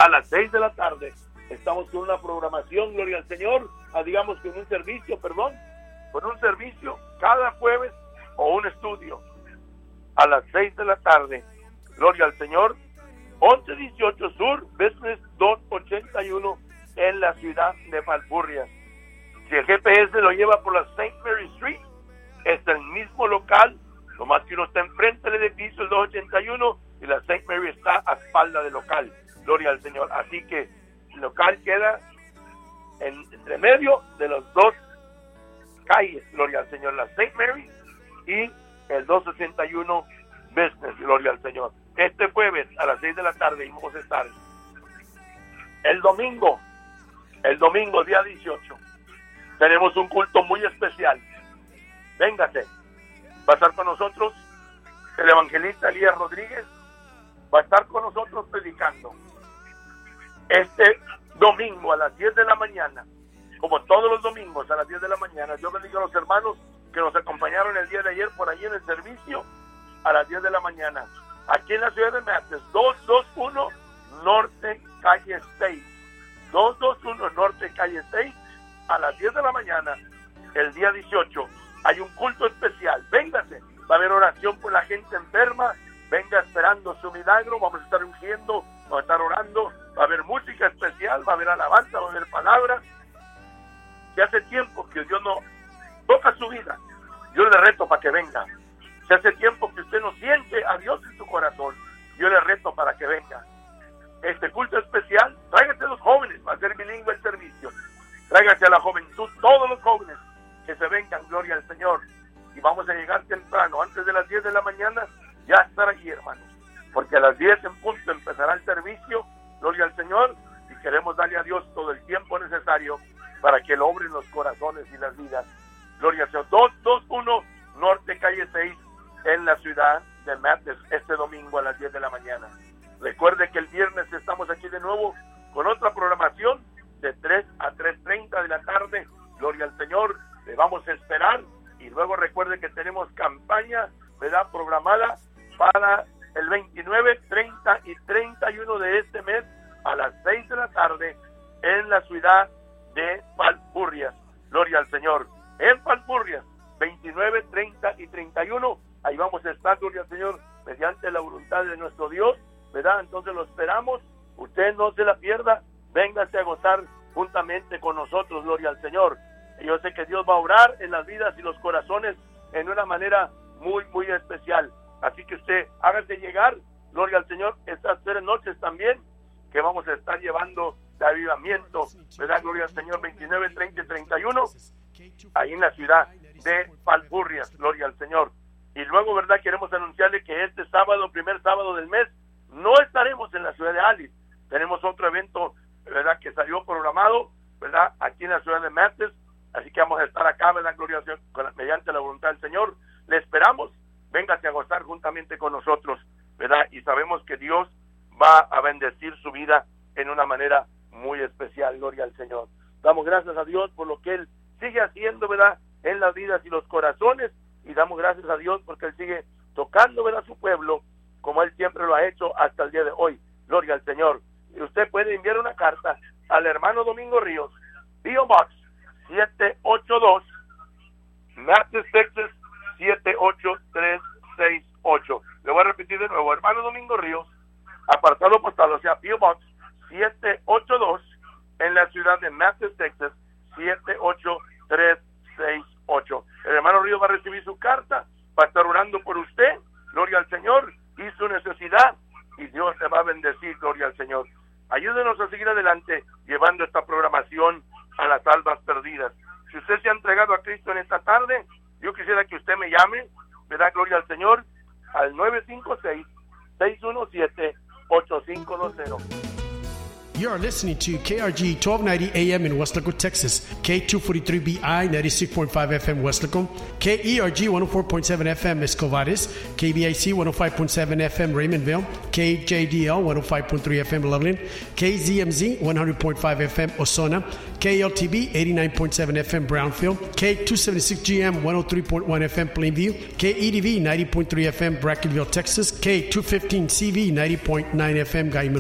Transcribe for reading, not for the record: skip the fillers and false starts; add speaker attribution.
Speaker 1: a las 6 de la tarde. Estamos con una programación, gloria al Señor, digamos con un servicio, cada jueves o un estudio a las 6 de la tarde. Gloria al Señor. 1118 Sur, Business 281 en la ciudad de Falfurrias. Si el GPS lo lleva por la St. Mary Street, es el mismo local, nomás que uno está enfrente del edificio, el 281, y la St. Mary está a espalda del local. Gloria al Señor. Así que el local queda entre medio de las dos calles, gloria al Señor, la St. Mary y el 281 Business, gloria al Señor. Este jueves a las 6 de la tarde vamos a estar. El domingo, día 18, tenemos un culto muy especial. Véngase. Va a estar con nosotros el evangelista Elías Rodríguez, va a estar con nosotros predicando. Este domingo a las 10 de la mañana, como todos los domingos a las 10 de la mañana, yo bendigo a los hermanos que nos acompañaron el día de ayer por allí en el servicio, a las 10 de la mañana, aquí en la ciudad de Mates, 221 Norte Calle 6, 221 Norte Calle 6, a las 10 de la mañana, el día 18, hay un culto especial. Véngase, va a haber oración por la gente enferma, venga esperando su milagro, vamos a estar ungiendo, vamos a estar orando, va a haber música especial, va a haber alabanza, va a haber palabras. Si hace tiempo que Dios no toca su vida, yo le reto para que venga. Si hace tiempo que usted no siente a Dios en su corazón, yo le reto para que venga. Este culto especial, tráigase a los jóvenes, va a ser bilingüe el servicio. Tráigase a la juventud, todos los jóvenes que se vengan, gloria al Señor. Y vamos a llegar temprano, antes de las 10 de la mañana, ya estar allí, hermanos. Porque a las 10 en punto empezará el servicio, gloria al Señor, y queremos darle a Dios todo el tiempo necesario para que Él obre en los corazones y las vidas. Gloria al Señor. 221 Norte Calle 6 en la ciudad de Mates, este domingo a las 10 de la mañana. Recuerde que el viernes estamos aquí de nuevo con otra programación de 3 a 3:30 de la tarde. Gloria al Señor. Le vamos a esperar. Y luego recuerde que tenemos campaña, ¿verdad?, programada para el 29, 30 y 31 de este mes a las 6 de la tarde en la ciudad de Falfurrias. Gloria al Señor. En Falfurrias, 29, 30 y 31, ahí vamos a estar, gloria al Señor, mediante la voluntad de nuestro Dios, ¿verdad? Entonces lo esperamos. Usted no se la pierda. Véngase a gozar juntamente con nosotros, gloria al Señor. Y yo sé que Dios va a obrar en las vidas y los corazones en una manera muy, muy especial. Así que usted hágase llegar, gloria al Señor, estas 3 noches también, que vamos a estar llevando de avivamiento, ¿verdad? Gloria al Señor, 29, 30 y 31, ahí en la ciudad de Falfurrias, gloria al Señor. Y luego, ¿verdad?, queremos anunciarle que este sábado, primer sábado del mes, no estaremos en la ciudad de Alice. Tenemos otro evento, ¿verdad?, que salió programado, ¿verdad?, aquí en la ciudad de Mates. Así que vamos a estar acá, ¿verdad?, gloria al Señor, mediante la voluntad del Señor. Le esperamos, véngase a gozar juntamente con nosotros, ¿verdad? Y sabemos que Dios va a bendecir su vida en una manera muy especial, gloria al Señor. Damos gracias a Dios por lo que Él sigue haciendo, ¿verdad?, en las vidas y los corazones, y damos gracias a Dios porque Él sigue tocando, ¿verdad?, a su pueblo, como Él siempre lo ha hecho hasta el día de hoy, gloria al Señor. Y usted puede enviar una carta al hermano Domingo Ríos, P.O. Box 782, Mates, Texas 78368. Le voy a repetir de nuevo, hermano Domingo Ríos, apartado postal, o sea, P.O. Box 782, en la ciudad de Mates, Texas 78368. El hermano Ríos va a recibir su carta, va a estar orando por usted, gloria al Señor, y su necesidad, y Dios le va a bendecir, gloria al Señor. Ayúdenos a seguir adelante llevando esta programación a las almas perdidas. Si usted se ha entregado a Cristo en esta tarde, yo quisiera que usted me llame, ¿verdad?, gloria al Señor, al 956-617-8520.
Speaker 2: You are listening to KRG 1290 AM in Weslaco, Texas, K243BI 96.5 FM Weslaco, KERG 104.7 FM Escovares, KBIC 105.7 FM Raymondville, KJDL 105.3 FM Loveland, KZMZ 100.5 FM Osona, KLTB 89.7 FM Brownfield, K276GM 103.1 FM Plainview, KEDV 90.3 FM Brackenville, Texas, K215CV 90.9 FM Guymon,